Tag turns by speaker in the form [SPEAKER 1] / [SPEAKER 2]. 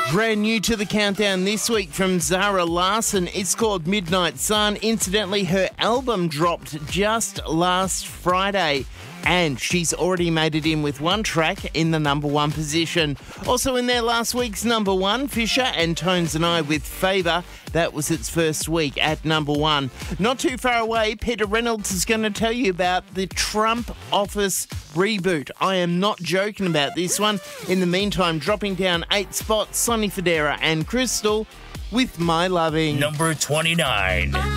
[SPEAKER 1] Brand new to the countdown this week from Zara Larsson. It's called Midnight Sun. Incidentally, her album dropped just last Friday, and she's already made it in with one track in the number one position. Also in there last week's number one, Fisher and Tones and I with Favour. That was its first week at number one. Not too far away, Peter Reynolds is going to tell you about the Trump office reboot. I am not joking about this one. In the meantime, dropping down 8 spots, Sonny Fodera and Crystal with My Loving.
[SPEAKER 2] Number 29.